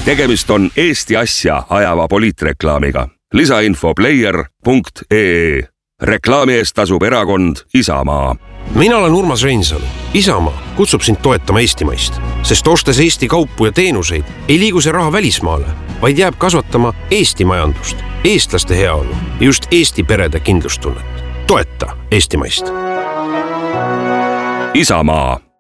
tegemist on Eesti asja ajava poliitreklaamiga. Lisainfo player.ee. Reklaami eest tasub erakond Isamaa. Mina olen Urmas Reinsalu. Isamaa kutsub sind toetama eestimaist, sest ostes Eesti kaupu ja teenuseid ei liigu see raha välismaale, vaid jääb kasvatama Eesti majandust, eestlaste heaolu ja just Eesti perede kindlustunnet. Toeta eestimaist. Isamaa.